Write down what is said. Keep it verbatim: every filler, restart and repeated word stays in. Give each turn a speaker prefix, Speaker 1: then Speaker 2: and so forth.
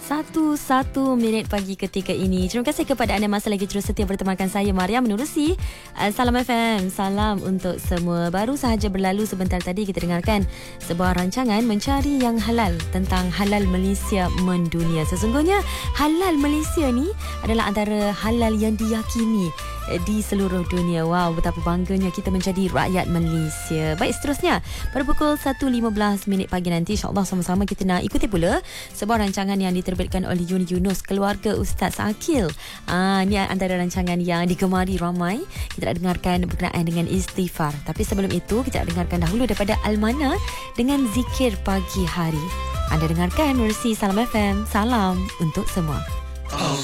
Speaker 1: satu satu minit pagi ketika ini. Terima kasih kepada anda masih lagi terus setia bertemankan saya Maria menerusi uh, Salam F M. Salam untuk semua. Baru sahaja berlalu sebentar tadi kita dengarkan sebuah rancangan mencari yang halal tentang halal Malaysia mendunia. Sesungguhnya halal Malaysia ni adalah antara halal yang diyakini di seluruh dunia. Wow, betapa bangganya kita menjadi rakyat Malaysia. Baik, seterusnya pada pukul satu lima belas minit pagi nanti insya-Allah sama-sama kita nak ikuti pula sebuah rancangan yang diterbitkan oleh Uni Yunus, Keluarga Ustaz Akil. Ah, ni antara rancangan yang digemari ramai. Kita nak dengarkan berkenaan dengan istighfar. Tapi sebelum itu kita nak dengarkan dahulu daripada Almana dengan zikir pagi hari. Anda dengarkan menerusi Salam F M. Salam untuk semua.